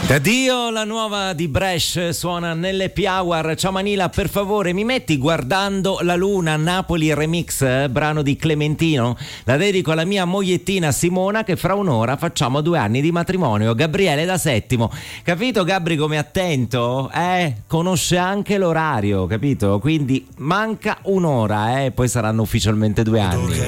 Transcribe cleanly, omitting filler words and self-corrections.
Addio, la nuova di Bresh suona nelle Piawar. Ciao Manila, per favore mi metti Guardando la Luna, Napoli remix, brano di Clementino. La dedico alla mia mogliettina Simona, che fra un'ora facciamo 2 anni di matrimonio. Gabriele da Settimo. Capito Gabri come è attento? Conosce anche l'orario, capito? Quindi manca un'ora, poi saranno ufficialmente 2 anni.